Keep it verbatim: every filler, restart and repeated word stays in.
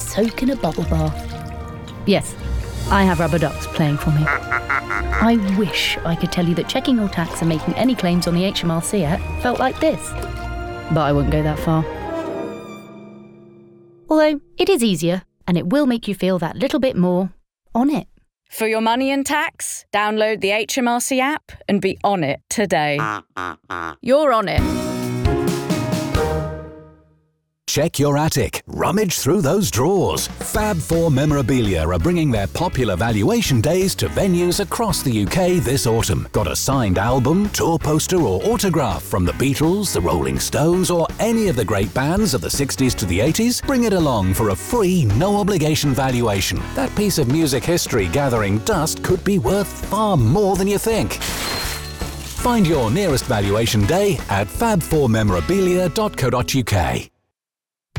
soak in a bubble bath. Yes, I have rubber ducks playing for me. I wish I could tell you that checking your tax and making any claims on the H M R C app felt like this, but I wouldn't go that far. Although, it is easier, and it will make you feel that little bit more on it. For your money and tax, download the H M R C app and be on it today. You're on it. Check your attic. Rummage through those drawers. Fab Four Memorabilia are bringing their popular valuation days to venues across the U K this autumn. Got a signed album, tour poster or autograph from the Beatles, the Rolling Stones or any of the great bands of the sixties to the eighties? Bring it along for a free, no-obligation valuation. That piece of music history gathering dust could be worth far more than you think. Find your nearest valuation day at fab four memorabilia dot co dot U K.